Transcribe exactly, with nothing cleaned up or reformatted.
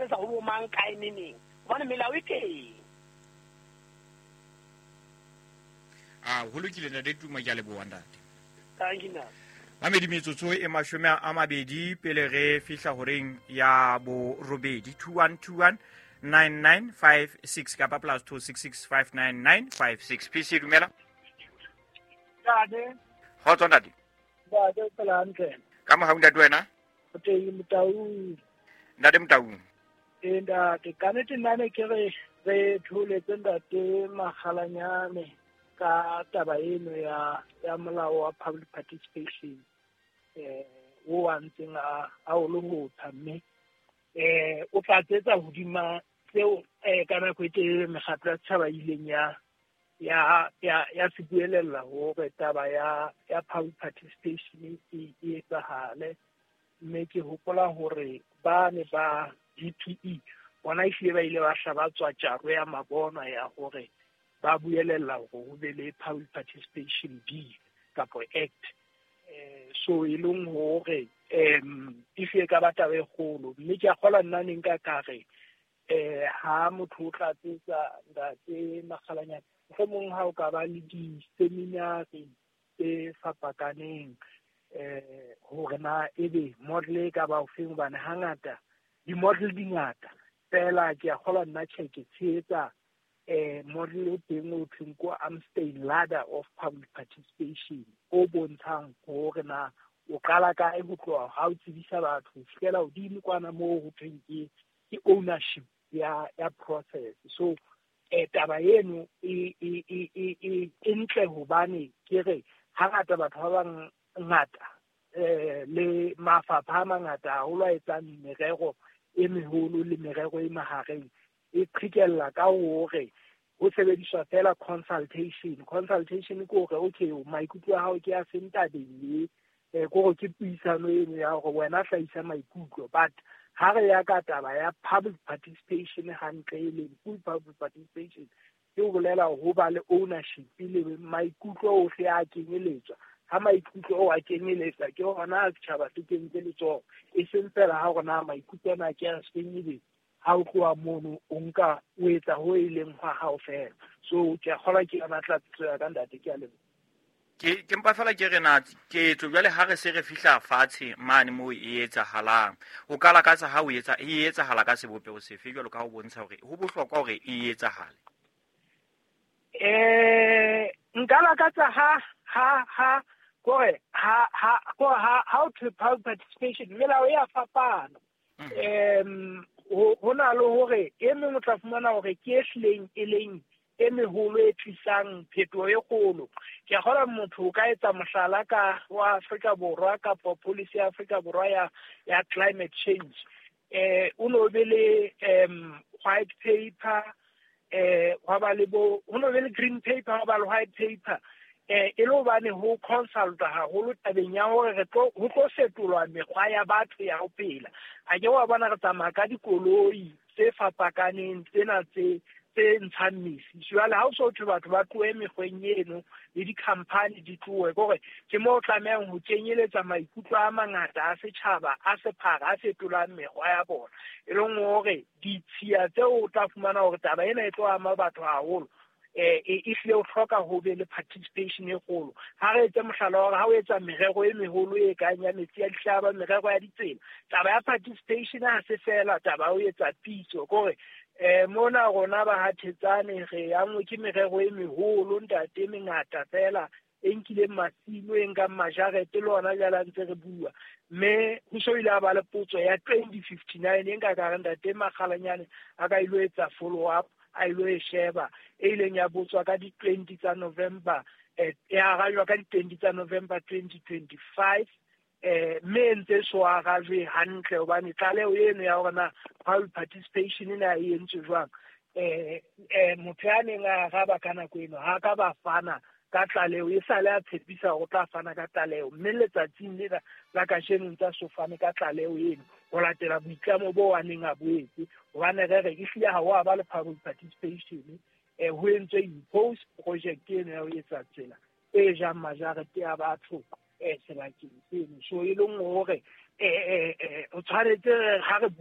sebetsa ho bo mang kae neneng bona melao e teng a ho lokile ntate Tuma ke a leboha ntate ka ngina Mamedi metsotso e mashome a mabedi pele re fihla horeng ya bo robedi two one two one nine nine five six kapa plus two six six five nine nine five six P C dumela Dade ho tswa ntate dade tsela ntle ka mo ha ntate wena o teng Motau ntate Motau enda ke kanete nane ke re re thole tsendate magalanyane ka taba eno ya ya molao wa public participation eh o antseng a a o lo hotsa mme eh o tlatsetsa hodima seo eh kana go ite megatla tshaba ileng ya ya ya ya sibuelela hore taba ya ya public participation e etsahale mme ke hopola hore ba ne ba D P E bona ifile ba ile ba hlaba tswa tjaro ya mabona ya hore ba buelela hore ho be le public participation bill kapo act eh so e leng hore em ifile ka bata be kgolo mme ke a kgola nna neng ka kare eh ha motho o tla tsetsa ndate magalanyana go mong ha o ka ba le di seminary tse fapakaneng eh hore na ebe model ka ba o feng bana hangata di model di ngata fela ke a kgola nna cheke tshetsa eh model o teng o thweng ko Amstel ladder of public participation o bontshang hore na o kala ka e go tloa ha o tsebisa batho fela o di kwana mo go thweng ke ke ownership ya ya process so eh taba yeno e e e e entle hobane ke re hangata batho ba bang ngata eh le mafapha mangata ho lwa etsang merero e meholo le merero e mahareng e qhikella ka hore o sebediswa fela consultation consultation ko re okay maikutlo a hao ke a sentabeng e go ke puisano eno ya go wena hlaisa maikutlo but ha re ya ka taba ya public participation hantle le full public participation ke go bolela ho ba le ownership le maikutlo o se a kenyeletswa ha maikutlo o a kenyeletsa ke hona a tshaba se kentse letso e seng fela ha gona maikutlo na ke a senyele ha o tloa mono o nka o etsa ho ileng ha ha o fela so ke a kgola ke ana tla tsoya ka ndate ke a le ke ke mpa fela ke rena ke tlo jwale ha re se re fihla fatshe mane mo e etsa halang o kala ka tsa ha o etsa e etsa hala ka sebopego se fe jwalo ka ho bontsha hore ho bohlokwa hore e etsa hale eh nkala ka tsa ha ha ha go ha ha go ha how to public participation melao ya fapana em ho na le hore e mengwe tla fumana hore ke ehleng e leng e meholo e tlisang phetoho e kgolo ke a gola motho o ka etsa mohlala ka wa Afrika Borwa ka policy ya Afrika Borwa ya ya climate change eh uno be le em white paper eh wa ba le bo uno be le green paper wa ba le white paper eh e lo bane ho consulta ha ho lo tabeng ya hore re tlo ho tlo setulwa mekgwa ya batho ya ho phela a ke wa bona re tsamaya ka dikoloi tse fapakaneng tsena tse tse ntshang mesi jwale ha o so thwe batho ba tloe mekgweng eno le di-company di tloe gore ke mo o tlamehang ho kenyeletsa maikutlo a mangata a setjhaba a sephara a fetolang mekgwa ya bona e leng hore ditshia tseo o tla fumana hore taba ena e tlo ama batho haholo eh e hle o hloka ho be le participation e kgolo ha re etse mohlala hore ha o etsa merero e meholo e kanya metsi a dihlaba merero ya ditsela taba ya participation ha se fela taba o etsa pitso gore eh mona rona ba hathetsane re yangwe ke merero e meholo ntate mengata fela e nkile masimo e nka majarete le ona jala ntse re bua mme ho so ile ba le potso ya twenty fifty-nine e nka ka ntate magalanyane a ka ilo etsa follow up a ilo e sheba e ileng ya botswa ka di twenty tsa November eh ya ga ka di twenty tsa November twenty twenty-five eh mme ntse so a ga jwe hantle hobane tlaleo eno ya hore public participation ina e entse jwang eh eh motho ya neng a ga ba kana kweno ha ka ba fana ka tlaleo e sale a tshepisa go tla fana ka tlaleo mme letsatsing le la ka sheno ntse so fane ka tlaleo eno go latela boitlamo bo wa neng a boetse hobane re re ke fia ha wa ba le public participation eh ho entse impose project eno ya ho etsa tsela e jang majarete ya batho eh sebakeng seno so e leng hore eh eh o tshwanetse ga re